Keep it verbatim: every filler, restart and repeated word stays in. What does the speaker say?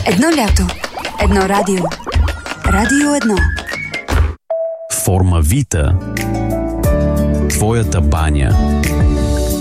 Едно лято, едно радио. Радио едно. Форма Вита. Твоята баня.